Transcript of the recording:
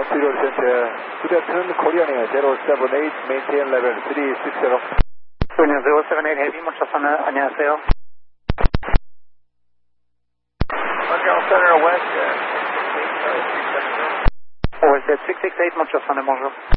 Zero Center. Good afternoon, Korean Air 078, maintain level 360. Korean 078 Heavy, 먼저 안녕하세요. Montreal Center West, West 668, 먼저 bonjour.